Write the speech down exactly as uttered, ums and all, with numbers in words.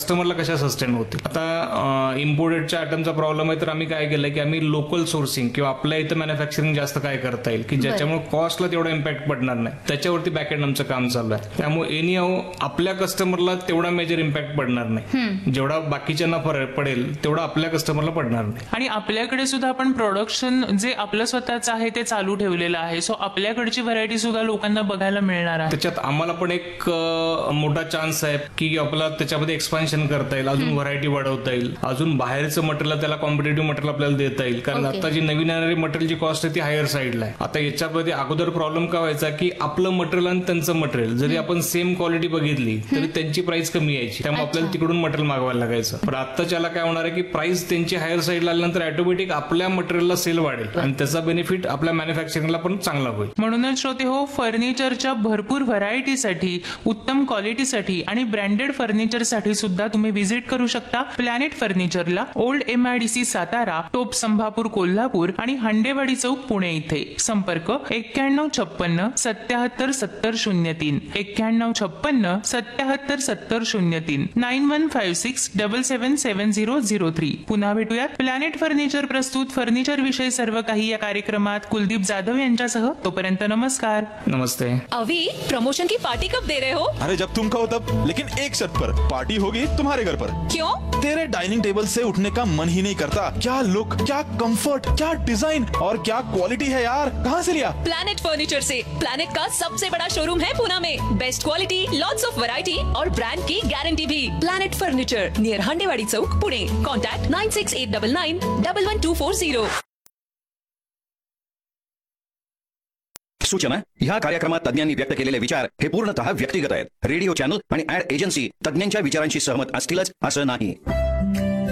कस्टमरला कशा सस्टेन होतील. आता इम्पोर्टेडच्या आयटमचा प्रॉब्लेम आहे, तर आम्ही काय केलं की आम्ही लोकल सोर्सिंग किंवा आपल्या इथं मॅन्युफॅक्चरिंग जास्त काय करता येईल की ज्याच्यामुळे कॉस्टला तेवढा इम्पॅक्ट पडणार नाही, त्याच्यावरती बॅकएंड आमचं काम चालू आहे. त्यामुळे एनी हाऊ आपल्या कस्टमरला तेवढा मेजर इम्पॅक्ट पडणार नाही, जेवढा बाकीच्यांना फरक पडेल तेवढा आपल्या कस्टमरला पडणार नाही. आणि आपल्याकडे सुद्धा आपण प्रोडक्शन जे आपलं स्वतःच आहे ते चालू ठेवलेलं आहे, सो आपल्याकडची व्हरायटी सुद्धा लोकांना बघायला मिळणार आहे. त्याच्यात आम्हाला पण एक मोठा चान्स आहे की आपल्याला त्याच्यामध्ये एक्सपान्शन करता येईल, अजून व्हरायटी वाढवता येईल, अजून बाहेरचं मटेरियल त्याला कॉम्पिटेटिव्ह मटेरियल आपल्याला देता येईल. कारण आता जी नवीन येणारी मटेरियलची कॉस्ट आहे ती हायर साईडला आहे. आता याच्यामध्ये अगोदर प्रॉब्लेम काय व्हायचा की आपलं मटेरियल आणि त्यांचं मटेरियल जरी आपण सेम क्वालिटी बघितली तरी त्यांची प्राइस कमी यायची, त्यामुळे आपल्याला तिकडून मटेरियल मागवायला लागायचं. पण आत्ताच्याला काय होणार आहे की प्राइस त्यांची हायर साईडला आल्यानंतर ऑटोमॅटिक आपल्या मटेरियलला सेल वाढेल आणि त्याचा बेनिफिट आपल्या मॅन्युफॅक्चरिंगला पण चांगला होईल. म्हणूनच श्रोते हो, फर्निचरच्या भरपूर व्हरायटीसाठी, उत्तम क्वालिटीसाठी आणि ब्रँडेड फर्निचरसाठी सुद्धा तुम्ही व्हिजिट करू शकता प्लॅनेट फर्निचरला, ओल्ड एमआयडीसी सातारा, टोप संभापूर कोल्हापूर आणि हंडेवाडी चौक पुणे इथे. संपर्क एक्क्याण्णव छप्पन्न सत्याहत्तर सत्तर शून्य तीन एक्क्याण्णव छप्पन्न सत्याहत्तर सत्तर शून्य तीन nine one five six double seven seven zero zero three. पुन्हा भेटूयात प्लॅनेट फर्निचर प्रस्तुत फर्निचर विषय सर्व काही या कार्यक्रमात कुलदीप जाधव यांच्यासह. तोपर्यंत नमस्कार. नमस्ते. अभी प्रमोशन की पार्टी कब दे रहे हो? अरे जब तुम कहो तब, लेकिन एक शर्त पर, पार्टी होगी तुम्हारे घर पर. क्यों? तेरे डाइनिंग टेबल से उठने का मन ही नहीं करता. क्या लुक, क्या कंफर्ट, क्या डिजाइन और क्या क्वालिटी है यार. कहाँ से लिया? प्लैनेट फर्नीचर से. प्लैनेट का सबसे बड़ा शोरूम है पुणे में. Best quality, lots of variety और ब्रांड की गारंटी भी. प्लैनेट फर्नीचर नियर हंडेवाड़ी चौक Pune. Contact nine six eight double nine double one two four zero. सूचना, ह्या कार्यक्रमात तज्ञांनी व्यक्त केलेले विचार हे पूर्णतः व्यक्तिगत आहेत. रेडिओ चॅनल आणि ऍड एजन्सी तज्ञांच्या विचारांशी सहमत असतीलच असं नाही.